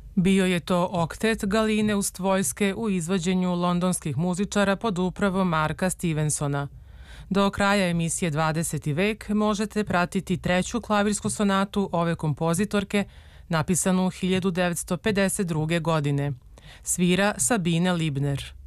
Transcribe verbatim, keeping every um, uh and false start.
Bio je to oktet Galine Ustvojske u izvođenju londonskih muzičara pod upravom Marka Stevensona. Do kraja emisije dvadeseti vek možete pratiti treću klavirsku sonatu ove kompozitorke, napisanu hiljadu devetsto pedeset druge. godine. Svira Sabine Libner.